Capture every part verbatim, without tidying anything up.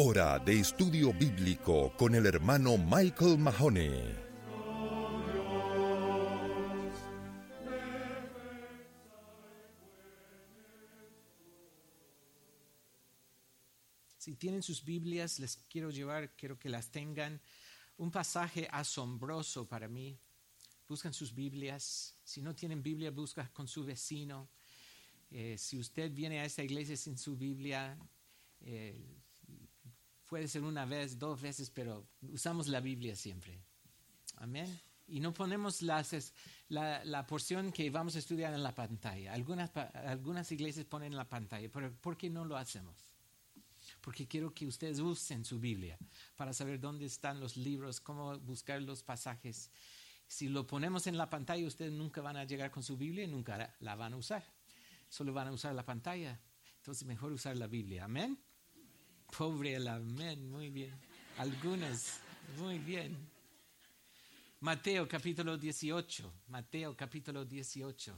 Hora de estudio bíblico con el hermano Michael Mahoney. Si tienen sus Biblias, les quiero llevar, quiero que las tengan, un pasaje asombroso para mí. Buscan sus Biblias. Si no tienen Biblia, busca con su vecino. Eh, si usted viene a esta iglesia sin su Biblia, eh, puede ser una vez, dos veces, pero usamos la Biblia siempre. Amén. Y no ponemos las, la, la porción que vamos a estudiar en la pantalla. Algunas, algunas iglesias ponen en la pantalla, pero ¿por qué no lo hacemos? Porque quiero que ustedes usen su Biblia para saber dónde están los libros, cómo buscar los pasajes. Si lo ponemos en la pantalla, ustedes nunca van a llegar con su Biblia y nunca la van a usar. Solo van a usar la pantalla. Entonces mejor usar la Biblia. ¿Amén? Pobre el amén. Muy bien. Algunas. Muy bien. Mateo capítulo dieciocho. Mateo capítulo dieciocho.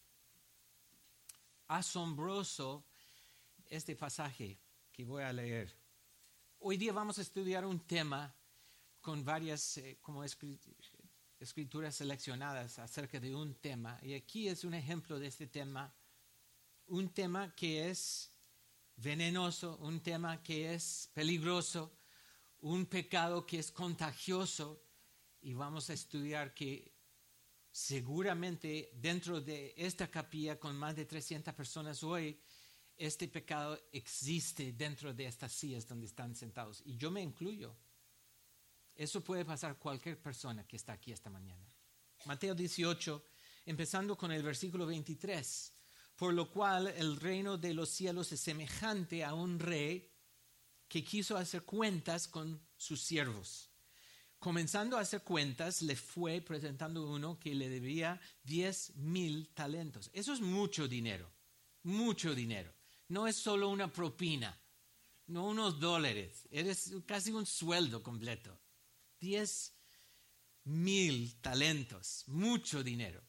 Asombroso este pasaje que voy a leer. Hoy día vamos a estudiar un tema con varias eh, como escrituras seleccionadas acerca de un tema. Y aquí es un ejemplo de este tema. Un tema que es venenoso, un tema que es peligroso, un pecado que es contagioso. Y vamos a estudiar que seguramente dentro de esta capilla con más de trescientas personas hoy, este pecado existe dentro de estas sillas donde están sentados. Y yo me incluyo. Eso puede pasar a cualquier persona que está aquí esta mañana. Mateo dieciocho, empezando con el versículo veintitrés. Por lo cual el reino de los cielos es semejante a un rey que quiso hacer cuentas con sus siervos. Comenzando a hacer cuentas, le fue presentando uno que le debía diez mil talentos. Eso es mucho dinero, mucho dinero. No es solo una propina, no unos dólares, es casi un sueldo completo. Diez mil talentos, mucho dinero.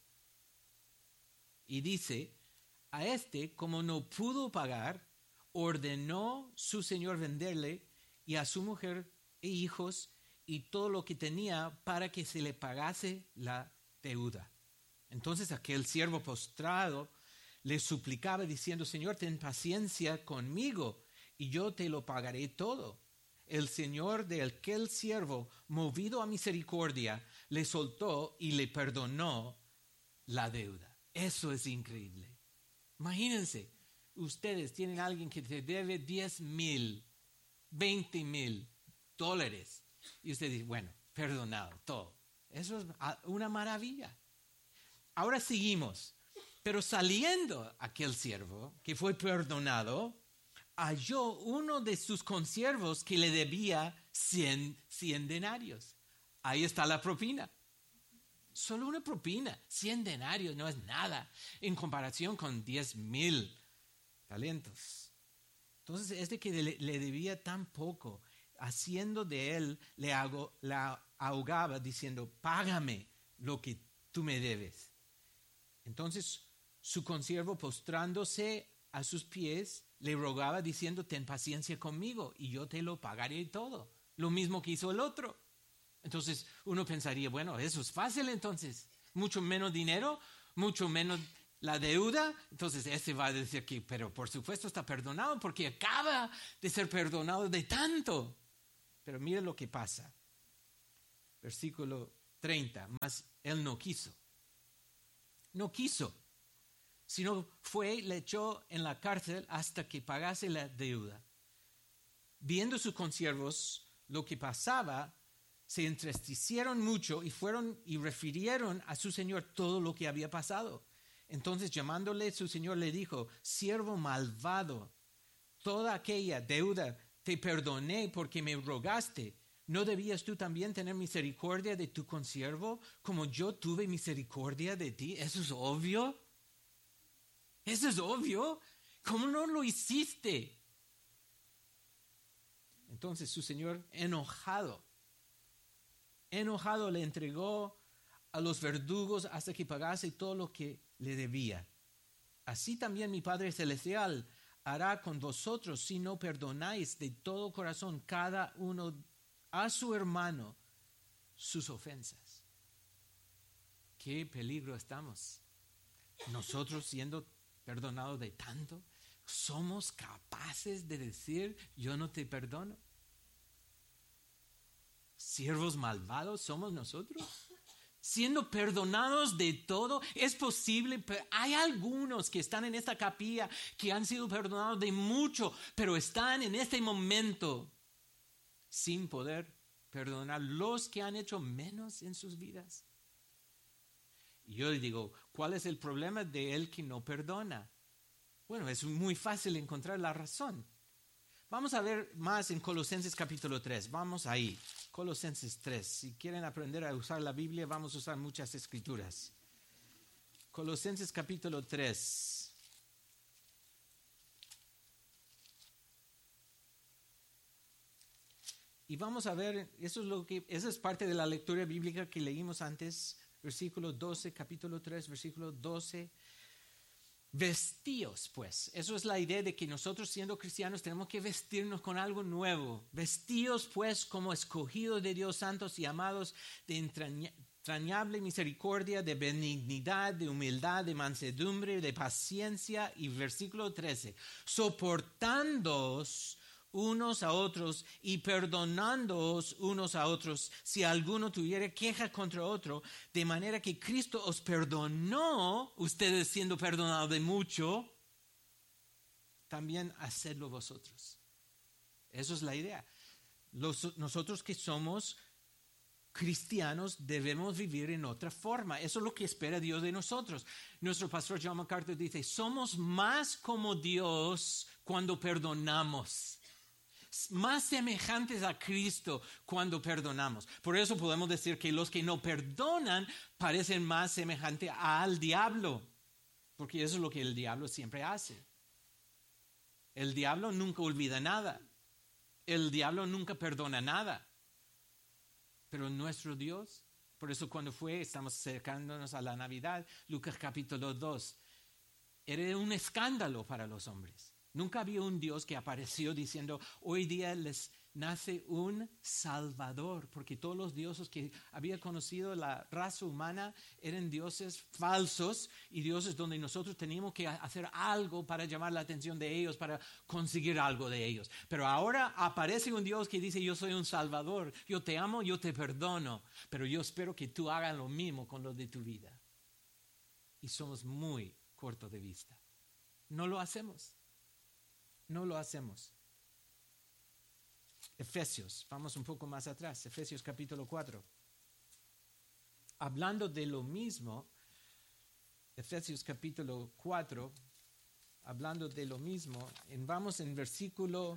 Y dice, a este, como no pudo pagar, ordenó su señor venderle y a su mujer e hijos y todo lo que tenía para que se le pagase la deuda. Entonces aquel siervo postrado le suplicaba diciendo, Señor, ten paciencia conmigo y yo te lo pagaré todo. El señor de aquel siervo, movido a misericordia, le soltó y le perdonó la deuda. Eso es increíble. Imagínense, ustedes tienen a alguien que te debe diez mil, veinte mil dólares y usted dice, bueno, perdonado todo. Eso es una maravilla. Ahora seguimos. Pero saliendo aquel siervo que fue perdonado, halló uno de sus consiervos que le debía cien, cien denarios. Ahí está la propina. Solo una propina, cien denarios no es nada en comparación con diez mil talentos. Entonces, este que le, le debía tan poco, haciendo de él, le hago, la ahogaba diciendo, págame lo que tú me debes. Entonces, su consiervo postrándose a sus pies, le rogaba diciendo, ten paciencia conmigo y yo te lo pagaré todo. Lo mismo que hizo el otro. Entonces uno pensaría, bueno, eso es fácil entonces. Mucho menos dinero, mucho menos la deuda. Entonces este va a decir que, pero por supuesto está perdonado porque acaba de ser perdonado de tanto. Pero mire lo que pasa. Versículo treinta, mas él no quiso. No quiso. Sino fue y le echó en la cárcel hasta que pagase la deuda. Viendo sus consiervos lo que pasaba, se entristecieron mucho y fueron y refirieron a su señor todo lo que había pasado. Entonces llamándole su señor le dijo, siervo malvado, toda aquella deuda te perdoné porque me rogaste. ¿No debías tú también tener misericordia de tu consiervo como yo tuve misericordia de ti? Eso es obvio. Eso es obvio. ¿Cómo no lo hiciste? Entonces su señor, enojado, enojado le entregó a los verdugos hasta que pagase todo lo que le debía. Así también mi Padre Celestial hará con vosotros si no perdonáis de todo corazón cada uno a su hermano sus ofensas? ¿Qué peligro estamos? Nosotros siendo perdonados de tanto, ¿somos capaces de decir yo no te perdono? ¿Siervos malvados somos nosotros? Siendo perdonados de todo, es posible, pero hay algunos que están en esta capilla que han sido perdonados de mucho, pero están en este momento sin poder perdonar los que han hecho menos en sus vidas. Y yo le digo, ¿cuál es el problema de el que no perdona? Bueno, es muy fácil encontrar la razón. Vamos a ver más en Colosenses capítulo tres. Vamos ahí, Colosenses tres. Si quieren aprender a usar la Biblia, vamos a usar muchas escrituras. Colosenses capítulo tres. Y vamos a ver, eso es lo que, esa es parte de la lectura bíblica que leímos antes, versículo doce, capítulo tres, versículo doce. Vestíos, pues. Eso es la idea de que nosotros siendo cristianos tenemos que vestirnos con algo nuevo. Vestíos, pues, como escogidos de Dios, santos y amados, de entraña, entrañable misericordia, de benignidad, de humildad, de mansedumbre, de paciencia. Y versículo trece, soportándoos unos a otros y perdonándoos unos a otros si alguno tuviera queja contra otro, de manera que Cristo os perdonó, ustedes siendo perdonados de mucho, también hacedlo vosotros. Eso es la idea. Los, nosotros que somos cristianos debemos vivir en otra forma. Eso es lo que espera Dios de nosotros. Nuestro pastor John MacArthur dice, somos más como Dios cuando perdonamos, más semejantes a Cristo cuando perdonamos. Por eso podemos decir que los que no perdonan parecen más semejantes al diablo, porque eso es lo que el diablo siempre hace. El diablo nunca olvida nada. El diablo nunca perdona nada. Pero nuestro Dios, por eso cuando fue, estamos acercándonos a la Navidad, Lucas capítulo dos, era un escándalo para los hombres. Nunca había un Dios que apareció diciendo, hoy día les nace un Salvador, porque todos los dioses que había conocido la raza humana eran dioses falsos y dioses donde nosotros teníamos que hacer algo para llamar la atención de ellos, para conseguir algo de ellos. Pero ahora aparece un Dios que dice, yo soy un Salvador, yo te amo, yo te perdono, pero yo espero que tú hagas lo mismo con lo de tu vida. Y somos muy cortos de vista. No lo hacemos. No lo hacemos. Efesios, vamos un poco más atrás, Efesios capítulo cuatro. Hablando de lo mismo, Efesios capítulo cuatro, hablando de lo mismo, en, vamos en versículo,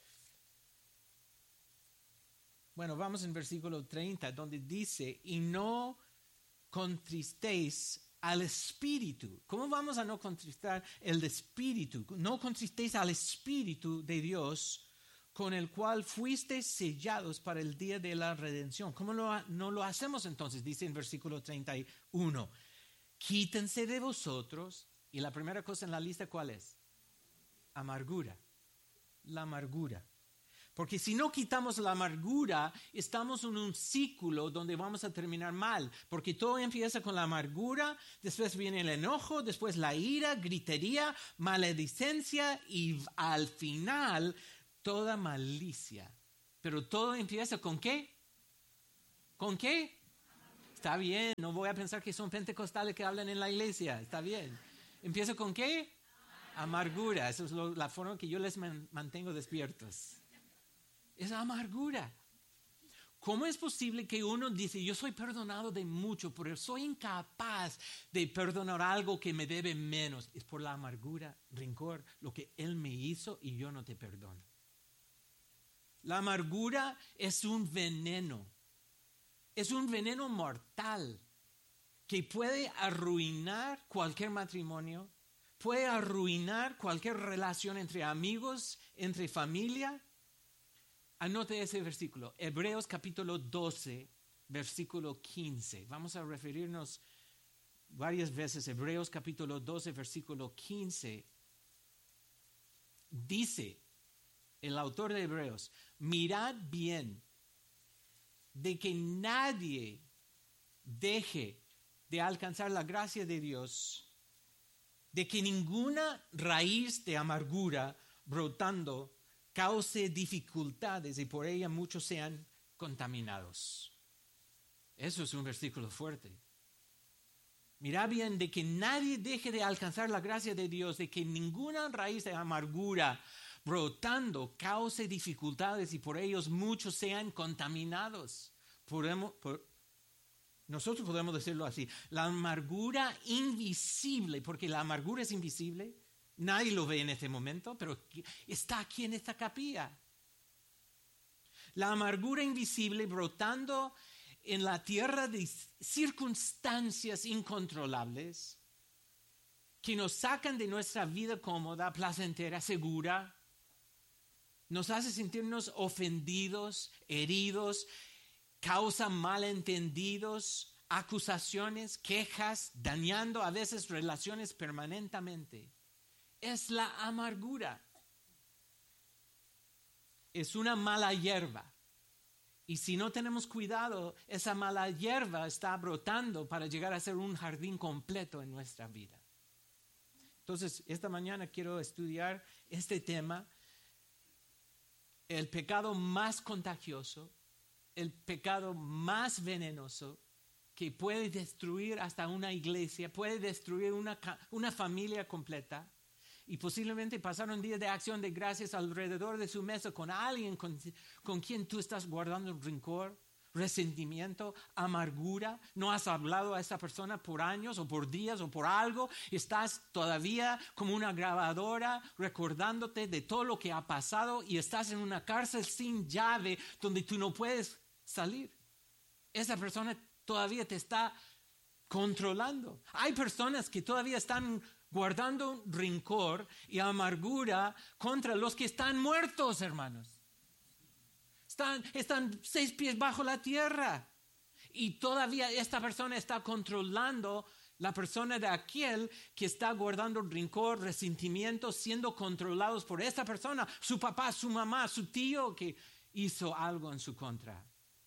bueno, vamos en versículo treinta, donde dice, y no contristéis al Espíritu. ¿Cómo vamos a no contristar el Espíritu? No contristéis al Espíritu de Dios, con el cual fuisteis sellados para el día de la redención. ¿Cómo lo, no lo hacemos entonces? Dice en versículo treinta y uno, quítense de vosotros, y la primera cosa en la lista, ¿cuál es? Amargura. La amargura. Porque si no quitamos la amargura, estamos en un ciclo donde vamos a terminar mal. Porque todo empieza con la amargura, después viene el enojo, después la ira, gritería, maledicencia y al final toda malicia. Pero todo empieza ¿con qué? ¿Con qué? Está bien, no voy a pensar que son pentecostales que hablan en la iglesia. Está bien. ¿Empieza con qué? Amargura. Esa es lo, la forma que yo les man, mantengo despiertos. Es amargura. ¿Cómo es posible que uno dice, yo soy perdonado de mucho, pero soy incapaz de perdonar algo que me debe menos? Es por la amargura, rencor, lo que Él me hizo y yo no te perdono. La amargura es un veneno. Es un veneno mortal que puede arruinar cualquier matrimonio, puede arruinar cualquier relación entre amigos, entre familia. Anote ese versículo, Hebreos capítulo doce, versículo quince. Vamos a referirnos varias veces, Hebreos capítulo doce, versículo quince. dice el autor de Hebreos, mirad bien de que nadie deje de alcanzar la gracia de Dios, de que ninguna raíz de amargura brotando cause dificultades y por ella muchos sean contaminados. Eso es un versículo fuerte. Mira bien de que nadie deje de alcanzar la gracia de Dios, de que ninguna raíz de amargura brotando cause dificultades y por ellos muchos sean contaminados. Podemos, por, nosotros podemos decirlo así, la amargura invisible, porque la amargura es invisible, nadie lo ve en este momento, pero está aquí en esta capilla. La amargura invisible brotando en la tierra de circunstancias incontrolables que nos sacan de nuestra vida cómoda, placentera, segura, nos hace sentirnos ofendidos, heridos, causa malentendidos, acusaciones, quejas, dañando a veces relaciones permanentemente. Es la amargura. Es una mala hierba. Y si no tenemos cuidado, esa mala hierba está brotando para llegar a ser un jardín completo en nuestra vida. Entonces, esta mañana quiero estudiar este tema, el pecado más contagioso, el pecado más venenoso que puede destruir hasta una iglesia, puede destruir una, una familia completa. Y posiblemente pasar un día de acción de gracias alrededor de su mesa con alguien con, con quien tú estás guardando rencor, resentimiento, amargura. No has hablado a esa persona por años o por días o por algo. Estás todavía como una grabadora recordándote de todo lo que ha pasado y estás en una cárcel sin llave donde tú no puedes salir. Esa persona todavía te está controlando. Hay personas que todavía están guardando rencor y amargura contra los que están muertos, hermanos. Están, están seis pies bajo la tierra. Y todavía esta persona está controlando la persona de aquel que está guardando rencor, resentimiento, siendo controlados por esta persona, su papá, su mamá, su tío que hizo algo en su contra.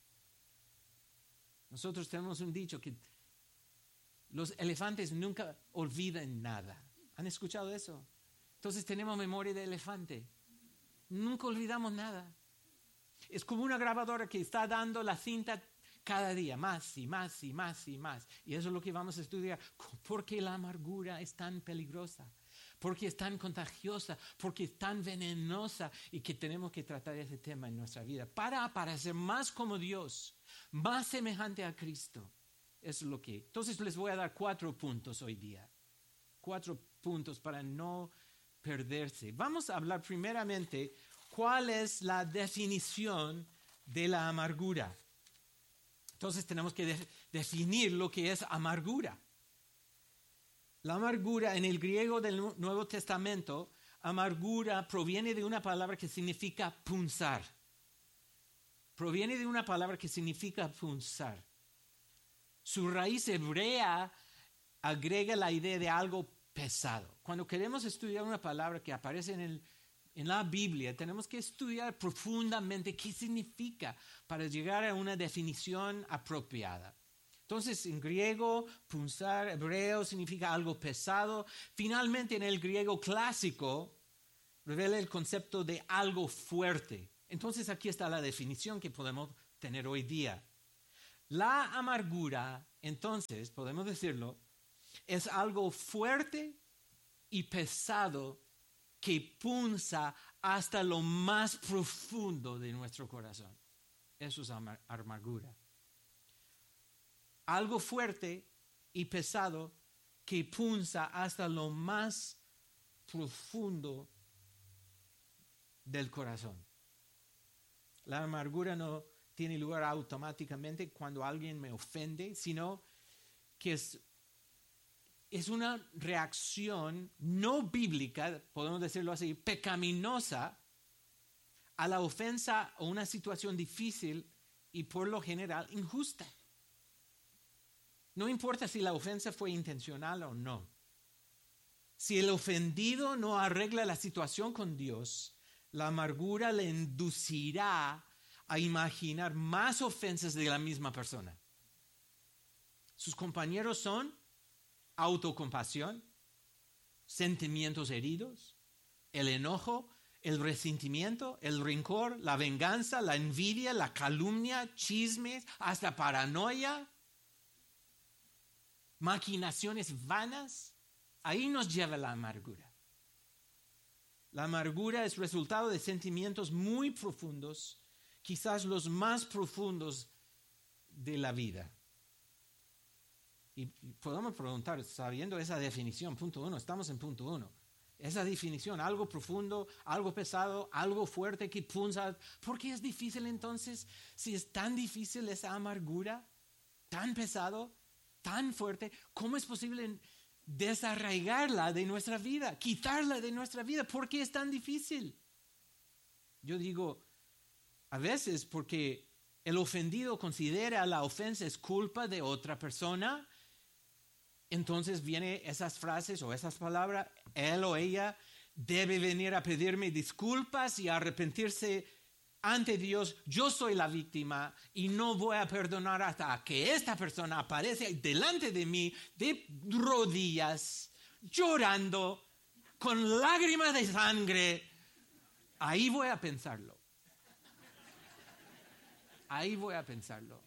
Nosotros tenemos un dicho que los elefantes nunca olvidan nada. ¿Han escuchado eso? Entonces tenemos memoria de elefante. Nunca olvidamos nada. Es como una grabadora que está dando la cinta cada día, más y más y más y más. Y eso es lo que vamos a estudiar. ¿Por qué la amargura es tan peligrosa? ¿Por qué es tan contagiosa? ¿Por qué es tan venenosa? Y que tenemos que tratar ese tema en nuestra vida para parecer más como Dios, más semejante a Cristo. Eso es lo que. Entonces les voy a dar cuatro puntos hoy día. Cuatro puntos para no perderse. Vamos a hablar primeramente cuál es la definición de la amargura. Entonces tenemos que de- definir lo que es amargura. La amargura en el griego del Nu- Nuevo Testamento, amargura proviene de una palabra que significa punzar. Proviene de una palabra que significa punzar. Su raíz hebrea agrega la idea de algo pesado. Cuando queremos estudiar una palabra que aparece en, el, en la Biblia, tenemos que estudiar profundamente qué significa para llegar a una definición apropiada. Entonces, en griego, punzar, hebreo, significa algo pesado. Finalmente, en el griego clásico, revela el concepto de algo fuerte. Entonces, aquí está la definición que podemos tener hoy día. La amargura, entonces, podemos decirlo, es algo fuerte y pesado que punza hasta lo más profundo de nuestro corazón. Eso es amar- amargura. Algo fuerte y pesado que punza hasta lo más profundo del corazón. La amargura no tiene lugar automáticamente cuando alguien me ofende, sino que es, es una reacción no bíblica, podemos decirlo así, pecaminosa a la ofensa o una situación difícil y por lo general injusta. No importa si la ofensa fue intencional o no. Si el ofendido no arregla la situación con Dios, la amargura le inducirá a imaginar más ofensas de la misma persona. Sus compañeros son autocompasión, sentimientos heridos, el enojo, el resentimiento, el rencor, la venganza, la envidia, la calumnia, chismes, hasta paranoia, maquinaciones vanas. Ahí nos lleva la amargura. La amargura es resultado de sentimientos muy profundos, quizás los más profundos de la vida. Y podemos preguntar, sabiendo esa definición, punto uno, estamos en punto uno. Esa definición, algo profundo, algo pesado, algo fuerte que punza. ¿Por qué es difícil entonces? Si es tan difícil esa amargura, tan pesado, tan fuerte, ¿cómo es posible desarraigarla de nuestra vida, quitarla de nuestra vida? ¿Por qué es tan difícil? Yo digo, a veces porque el ofendido considera la ofensa es culpa de otra persona. Entonces vienen esas frases o esas palabras, él o ella debe venir a pedirme disculpas y arrepentirse ante Dios. Yo soy la víctima y no voy a perdonar hasta que esta persona aparece delante de mí de rodillas, llorando, con lágrimas de sangre. Ahí voy a pensarlo. Ahí voy a pensarlo.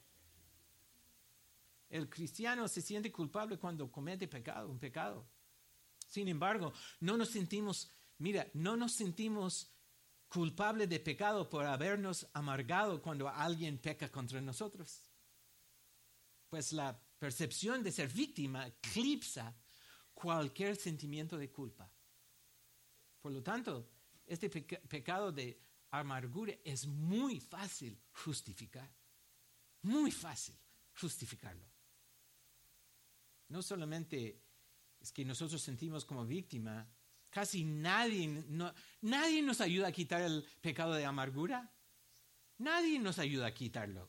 El cristiano se siente culpable cuando comete pecado, un pecado. Sin embargo, no nos sentimos, mira, no nos sentimos culpables de pecado por habernos amargado cuando alguien peca contra nosotros. Pues la percepción de ser víctima eclipsa cualquier sentimiento de culpa. Por lo tanto, este peca- pecado de amargura es muy fácil justificar. Muy fácil justificarlo. No solamente es que nosotros sentimos como víctima, casi nadie, no, nadie nos ayuda a quitar el pecado de amargura. Nadie nos ayuda a quitarlo.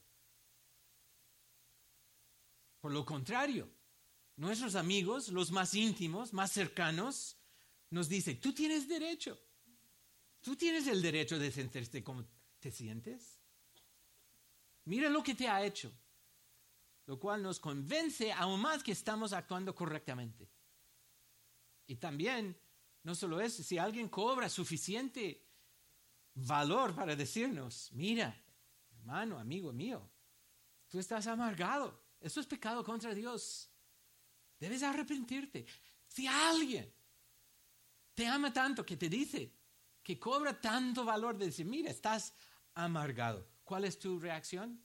Por lo contrario, nuestros amigos, los más íntimos, más cercanos, nos dicen, tú tienes derecho. Tú tienes el derecho de sentirte como te sientes. Mira lo que te ha hecho. Lo cual nos convence aún más que estamos actuando correctamente. Y también, no solo eso, si alguien cobra suficiente valor para decirnos, mira, hermano, amigo mío, tú estás amargado, eso es pecado contra Dios, debes arrepentirte. Si alguien te ama tanto que te dice, que cobra tanto valor de decir, mira, estás amargado, ¿cuál es tu reacción?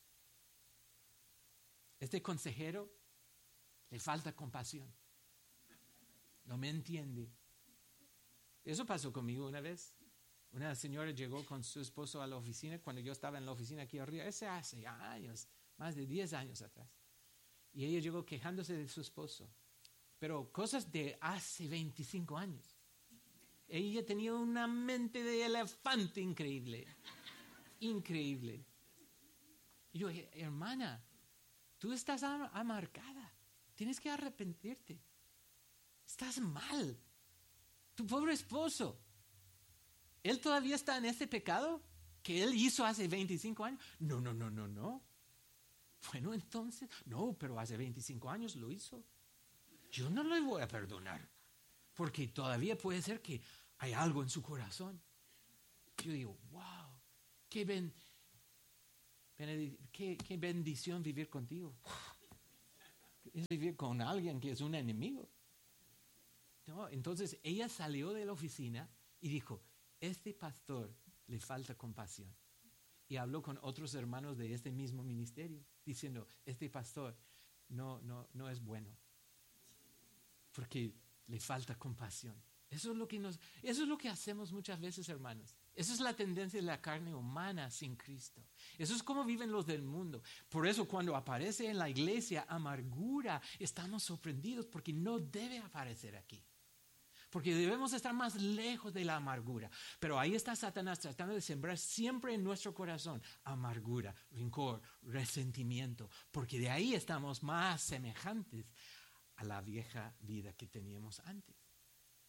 Este consejero le falta compasión. No me entiende. Eso pasó conmigo una vez. Una señora llegó con su esposo a la oficina cuando yo estaba en la oficina aquí arriba. Ese hace años, más de diez años atrás. Y ella llegó quejándose de su esposo. Pero cosas de hace veinticinco años. Ella tenía una mente de elefante increíble. Increíble. Y yo, hermana, tú estás amargada. Tienes que arrepentirte. Estás mal. Tu pobre esposo. ¿Él todavía está en ese pecado que él hizo hace veinticinco años? No, no, no, no, no. Bueno, entonces, no, pero hace veinticinco años lo hizo. Yo no le voy a perdonar. Porque todavía puede ser que hay algo en su corazón. Yo digo, wow, qué, ben, qué, qué bendición vivir contigo. Es vivir con alguien que es un enemigo. No, entonces ella salió de la oficina y dijo, este pastor le falta compasión. Y habló con otros hermanos de este mismo ministerio, diciendo, este pastor no, no, no es bueno, porque le falta compasión. Eso es lo que nos, eso es lo que hacemos muchas veces, hermanos. Esa es la tendencia de la carne humana sin Cristo. Eso es como viven los del mundo. Por eso cuando aparece en la iglesia amargura, estamos sorprendidos porque no debe aparecer aquí. Porque debemos estar más lejos de la amargura. Pero ahí está Satanás tratando de sembrar siempre en nuestro corazón amargura, rencor, resentimiento. Porque de ahí estamos más semejantes a la vieja vida que teníamos antes.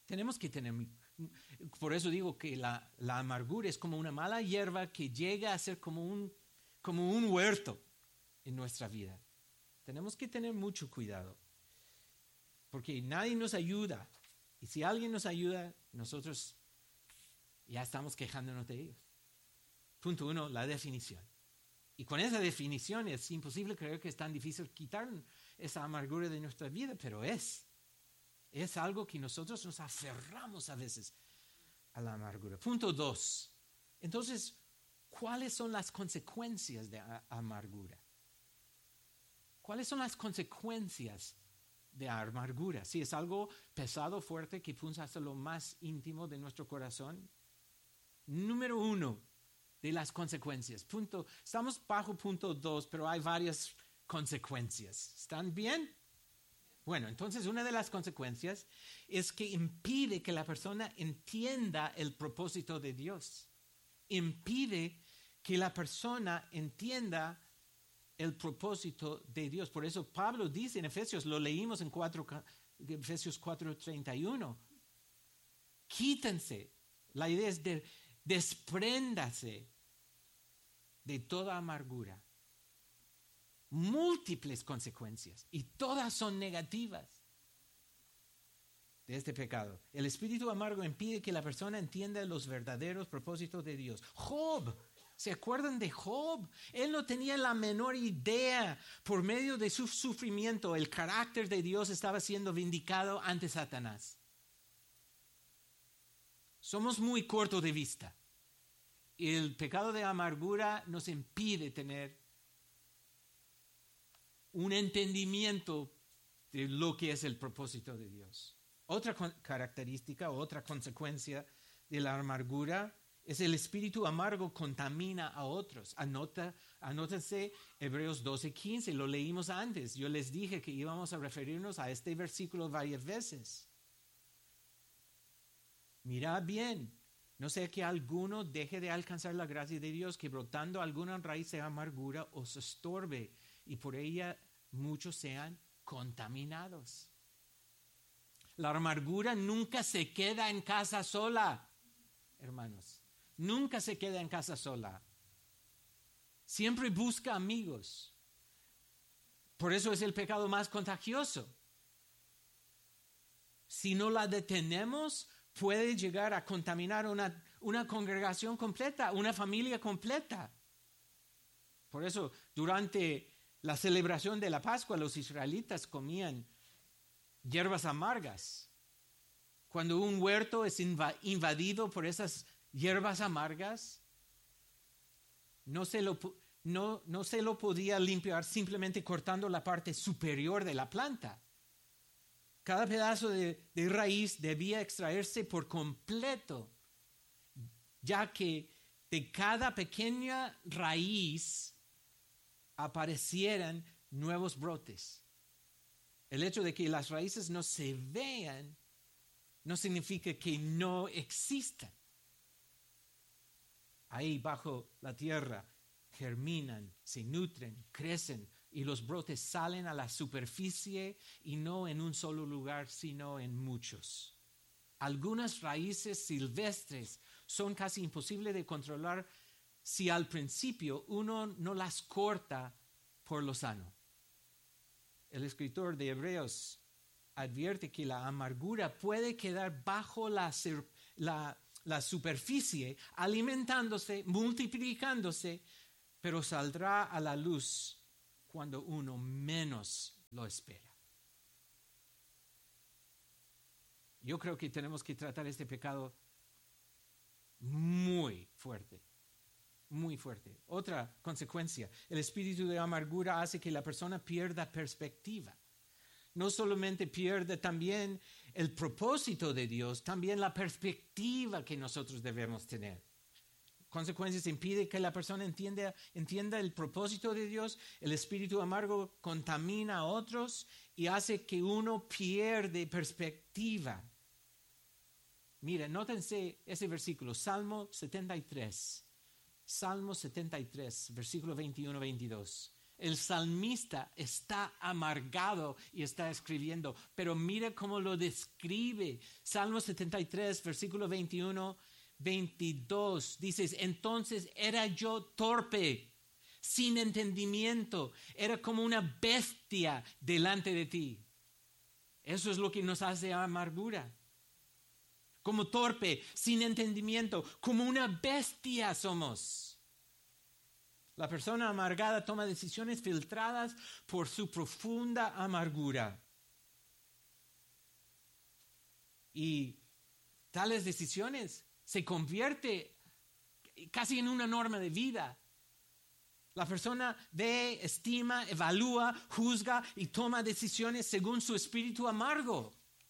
Tenemos que tener, por eso digo que la, la amargura es como una mala hierba que llega a ser como un, como un huerto en nuestra vida. Tenemos que tener mucho cuidado, porque nadie nos ayuda. Y si alguien nos ayuda, nosotros ya estamos quejándonos de ellos. Punto uno, la definición. Y con esa definición es imposible creer que es tan difícil quitar esa amargura de nuestra vida, pero es. Es algo que nosotros nos aferramos a veces a la amargura. Punto dos. Entonces, ¿cuáles son las consecuencias de a- amargura? ¿Cuáles son las consecuencias de amargura? Si es algo pesado, fuerte, que punza hasta lo más íntimo de nuestro corazón. Número uno de las consecuencias. Punto, estamos bajo punto dos, pero hay varias consecuencias. ¿Están bien? Bueno, entonces una de las consecuencias es que impide que la persona entienda el propósito de Dios. Impide que la persona entienda el propósito de Dios. Por eso Pablo dice en Efesios, lo leímos en cuatro, Efesios cuatro treinta y uno, quítense. La idea es de despréndase de toda amargura. Múltiples consecuencias y todas son negativas de este pecado. El espíritu amargo impide que la persona entienda los verdaderos propósitos de Dios. Job, ¿se acuerdan de Job? Él no tenía la menor idea. Por medio de su sufrimiento, el carácter de Dios estaba siendo vindicado ante Satanás. Somos muy cortos de vista. El pecado de amargura nos impide tener un entendimiento de lo que es el propósito de Dios. Otra con- característica, otra consecuencia de la amargura es el espíritu amargo contamina a otros. Anota, anótense Hebreos doce quince, lo leímos antes. Yo les dije que íbamos a referirnos a este versículo varias veces. Mirad bien, no sea que alguno deje de alcanzar la gracia de Dios, que brotando alguna raíz de amargura os estorbe, y por ella muchos sean contaminados. La amargura nunca se queda en casa sola, hermanos. Nunca se queda en casa sola. Siempre busca amigos. Por eso es el pecado más contagioso. Si no la detenemos, puede llegar a contaminar una, una congregación completa, una familia completa. Por eso, durante la celebración de la Pascua, los israelitas comían hierbas amargas. Cuando un huerto es invadido por esas hierbas amargas, no se lo, no, no se lo podía limpiar simplemente cortando la parte superior de la planta. Cada pedazo de, de raíz debía extraerse por completo, ya que de cada pequeña raíz aparecieran nuevos brotes. El hecho de que las raíces no se vean no significa que no existan. Ahí bajo la tierra germinan, se nutren, crecen y los brotes salen a la superficie y no en un solo lugar, sino en muchos. Algunas raíces silvestres son casi imposibles de controlar si al principio uno no las corta por lo sano. El escritor de Hebreos advierte que la amargura puede quedar bajo la, la, la superficie, alimentándose, multiplicándose, pero saldrá a la luz cuando uno menos lo espera. Yo creo que tenemos que tratar este pecado muy fuerte. Muy fuerte. Otra consecuencia, el espíritu de amargura hace que la persona pierda perspectiva. No solamente pierde también el propósito de Dios, también la perspectiva que nosotros debemos tener. Consecuencias impide que la persona entienda, entienda el propósito de Dios. El espíritu amargo contamina a otros y hace que uno pierde perspectiva. Mira, nótense ese versículo, Salmo setenta y tres. Salmo setenta y tres, versículo veintiuno a veintidós. El salmista está amargado y está escribiendo, pero mira cómo lo describe. Salmo setenta y tres, versículo veintiuno, veintidós, dices, entonces era yo torpe, sin entendimiento, era como una bestia delante de ti. Eso es lo que nos hace amargura. Como torpe, sin entendimiento, como una bestia somos. La persona amargada toma decisiones filtradas por su profunda amargura. Y tales decisiones se convierte casi en una norma de vida. La persona ve, estima, evalúa, juzga y toma decisiones según su espíritu amargo.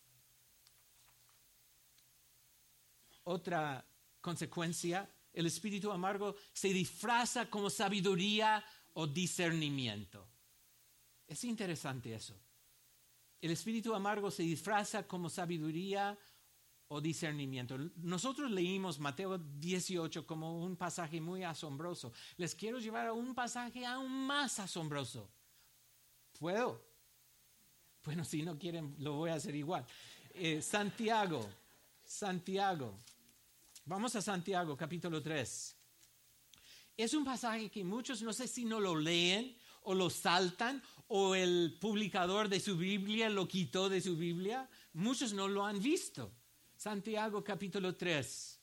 Otra consecuencia, el espíritu amargo se disfraza como sabiduría o discernimiento. Es interesante eso. El espíritu amargo se disfraza como sabiduría o discernimiento. Nosotros leímos Mateo dieciocho como un pasaje muy asombroso. Les quiero llevar a un pasaje aún más asombroso. ¿Puedo? Bueno, si no quieren, lo voy a hacer igual. Eh, Santiago, Santiago. Vamos a Santiago, capítulo tres. Es un pasaje que muchos no sé si no lo leen o lo saltan o el publicador de su Biblia lo quitó de su Biblia. Muchos no lo han visto. Santiago capítulo tres.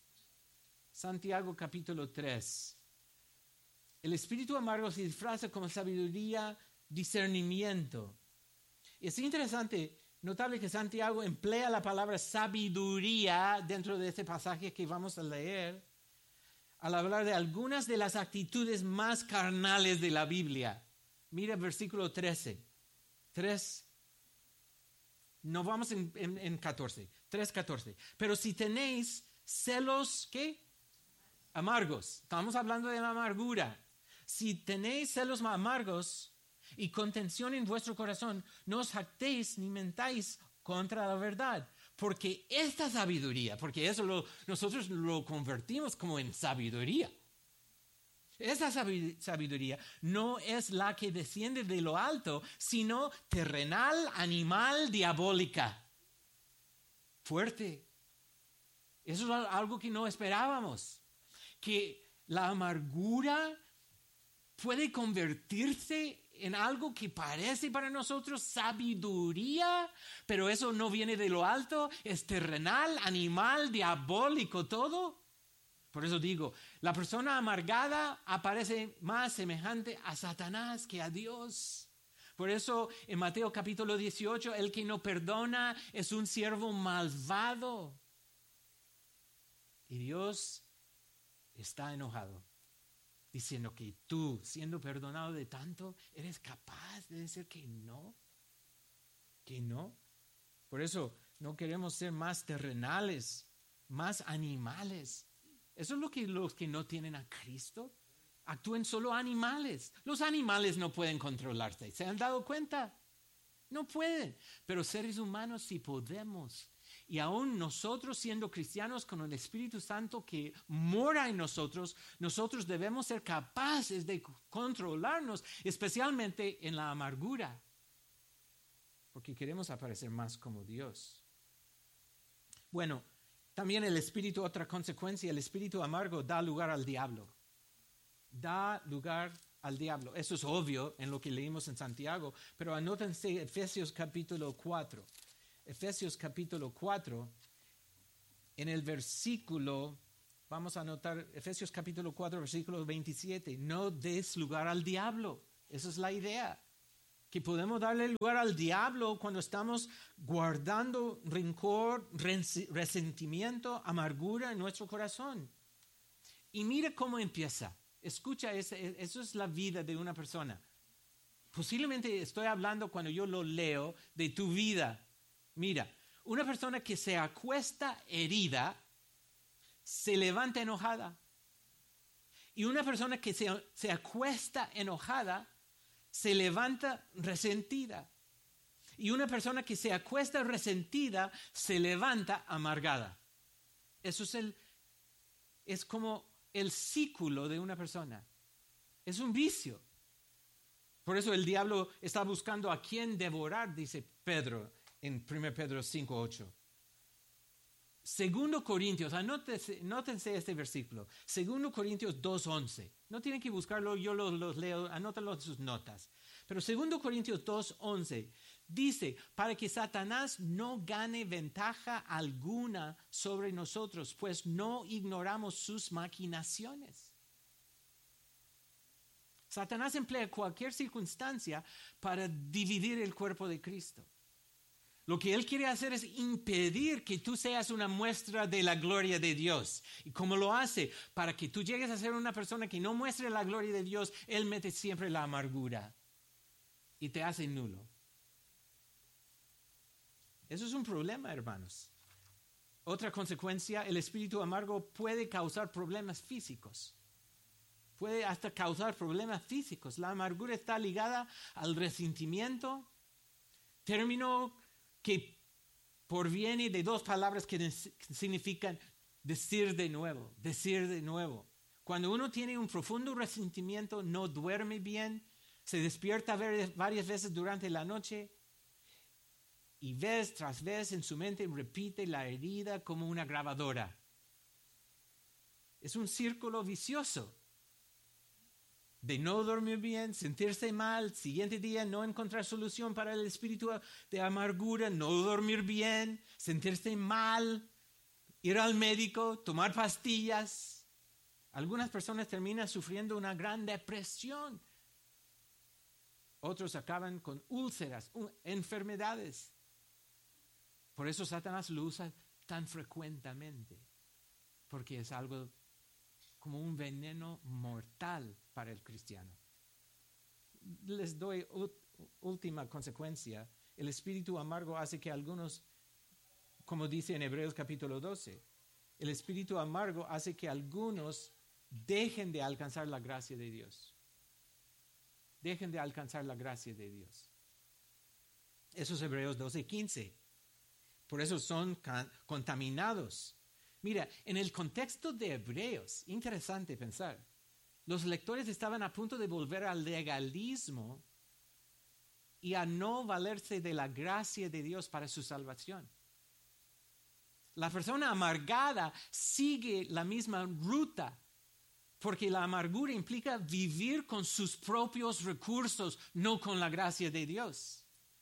Santiago capítulo tres. El espíritu amargo se disfraza como sabiduría, discernimiento. Es interesante, notable que Santiago emplea la palabra sabiduría dentro de este pasaje que vamos a leer al hablar de algunas de las actitudes más carnales de la Biblia. Mira versículo trece. tres. No vamos en, en, en catorce. tres, catorce. Pero si tenéis celos, ¿qué? Amargos. Estamos hablando de la amargura. Si tenéis celos amargos y contención en vuestro corazón, no os jactéis ni mentáis contra la verdad. Porque esta sabiduría, porque eso lo, nosotros lo convertimos como en sabiduría. Esa sabiduría no es la que desciende de lo alto, sino terrenal, animal, diabólica. Fuerte. Eso es algo que no esperábamos. Que la amargura puede convertirse en algo que parece para nosotros sabiduría, pero eso no viene de lo alto, es terrenal, animal, diabólico, todo. Por eso digo, la persona amargada aparece más semejante a Satanás que a Dios. Por eso en Mateo capítulo dieciocho, el que no perdona es un siervo malvado. Y Dios está enojado, diciendo que tú, siendo perdonado de tanto, eres capaz de decir que no, que no. Por eso no queremos ser más terrenales, más animales. Eso es lo que los que no tienen a Cristo actúen solo animales. Los animales no pueden controlarse. ¿Se han dado cuenta? No pueden. Pero seres humanos sí podemos. Y aún nosotros siendo cristianos con el Espíritu Santo que mora en nosotros, nosotros debemos ser capaces de controlarnos, especialmente en la amargura. Porque queremos aparecer más como Dios. Bueno, también el espíritu, otra consecuencia, el espíritu amargo da lugar al diablo. Da lugar al diablo. Eso es obvio en lo que leímos en Santiago, pero anótense Efesios capítulo cuatro. Efesios capítulo cuatro, en el versículo, vamos a anotar Efesios capítulo cuatro, versículo veintisiete. No des lugar al diablo. Esa es la idea. Que podemos darle lugar al diablo cuando estamos guardando rencor, resentimiento, amargura en nuestro corazón. Y mira cómo empieza. Escucha, eso es la vida de una persona. Posiblemente estoy hablando cuando yo lo leo de tu vida. Mira, una persona que se acuesta herida, se levanta enojada. Y una persona que se, se acuesta enojada, se levanta resentida. Y una persona que se acuesta resentida, se levanta amargada. Eso es, el, es como el ciclo de una persona. Es un vicio. Por eso el diablo está buscando a quién devorar, dice Pedro en primero Pedro cinco ocho. Segundo Corintios, anótense, anótense este versículo. Segundo Corintios dos once. No tienen que buscarlo, yo los lo leo, anótalo en sus notas. Pero Segundo Corintios dos once dice, para que Satanás no gane ventaja alguna sobre nosotros, pues no ignoramos sus maquinaciones. Satanás emplea cualquier circunstancia para dividir el cuerpo de Cristo. Lo que él quiere hacer es impedir que tú seas una muestra de la gloria de Dios. Y como lo hace, para que tú llegues a ser una persona que no muestre la gloria de Dios, él mete siempre la amargura y te hace nulo. Eso es un problema, hermanos. Otra consecuencia, el espíritu amargo puede causar problemas físicos. Puede hasta causar problemas físicos. La amargura está ligada al resentimiento, término que proviene de dos palabras que significan decir de nuevo, decir de nuevo. Cuando uno tiene un profundo resentimiento, no duerme bien, se despierta varias veces durante la noche y vez tras vez en su mente repite la herida como una grabadora. Es un círculo vicioso de no dormir bien, sentirse mal, siguiente día no encontrar solución para el espíritu de amargura, no dormir bien, sentirse mal, ir al médico, tomar pastillas. Algunas personas terminan sufriendo una gran depresión. Otros acaban con úlceras, enfermedades. Por eso Satanás lo usa tan frecuentemente, porque es algo como un veneno mortal para el cristiano. Les doy última consecuencia. El espíritu amargo hace que algunos, como dice en Hebreos capítulo doce, el espíritu amargo hace que algunos dejen de alcanzar la gracia de Dios. Dejen de alcanzar la gracia de Dios. Eso es Hebreos doce quince. Por eso son contaminados. Mira, en el contexto de Hebreos, interesante pensar, los lectores estaban a punto de volver al legalismo y a no valerse de la gracia de Dios para su salvación. La persona amargada sigue la misma ruta, porque la amargura implica vivir con sus propios recursos, no con la gracia de Dios.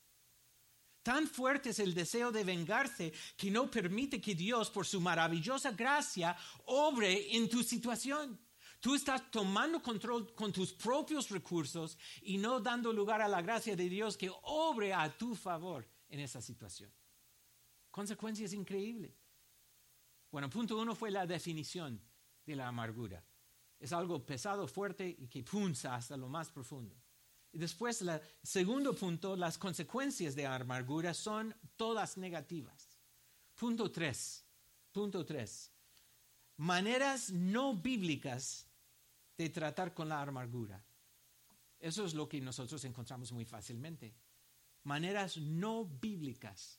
Tan fuerte es el deseo de vengarse que no permite que Dios, por su maravillosa gracia, obre en tu situación. Tú estás tomando control con tus propios recursos y no dando lugar a la gracia de Dios que obre a tu favor en esa situación. Consecuencias increíbles. Bueno, punto uno fue la definición de la amargura. Es algo pesado, fuerte y que punza hasta lo más profundo. Y después, el segundo punto, las consecuencias de la amargura son todas negativas. Punto tres. Punto tres. Maneras no bíblicas de tratar con la amargura. Eso es lo que nosotros encontramos muy fácilmente. Maneras no bíblicas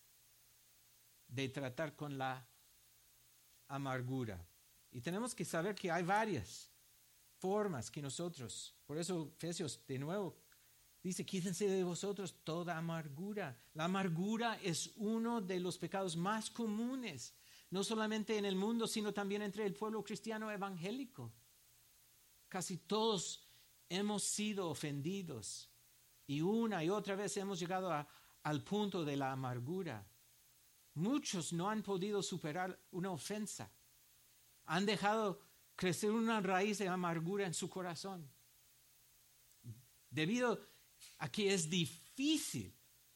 de tratar con la amargura. Y tenemos que saber que hay varias formas que nosotros, por eso Efesios de nuevo dice, quítense de vosotros toda amargura. La amargura es uno de los pecados más comunes, no solamente en el mundo, sino también entre el pueblo cristiano evangélico. Casi todos hemos sido ofendidos y una y otra vez hemos llegado a, al punto de la amargura. Muchos no han podido superar una ofensa. Han dejado crecer una raíz de amargura en su corazón. Debido a que es difícil